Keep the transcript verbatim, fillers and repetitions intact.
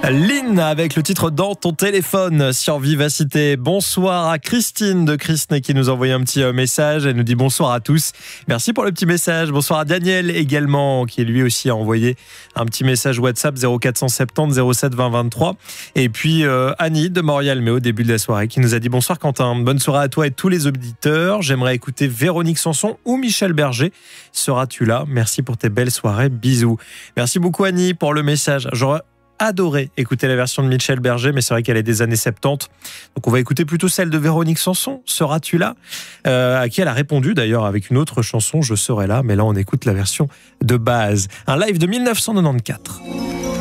Lynn avec le titre Dans ton téléphone sur Vivacité. Bonsoir à Christine de Christney qui nous a envoyé un petit message. Elle nous dit bonsoir à tous. Merci pour le petit message. Bonsoir à Daniel également qui lui aussi a envoyé un petit message WhatsApp zéro quatre cent soixante-dix zéro sept vingt vingt-trois. Et puis euh, Annie de Montréal, mais au début de la soirée, qui nous a dit bonsoir Quentin. Bonne soirée à toi et tous les auditeurs. J'aimerais écouter Véronique Sanson ou Michel Berger. Seras-tu là? Merci pour tes belles soirées. Bisous. Merci beaucoup Annie pour le message. J'aurais adoré écouter la version de Michel Berger, mais c'est vrai qu'elle est des années soixante-dix. Donc on va écouter plutôt celle de Véronique Sanson, Seras-tu là, euh, à qui elle a répondu d'ailleurs avec une autre chanson, Je serai là, mais là on écoute la version de base. Un live de dix-neuf cent quatre-vingt-quatorze.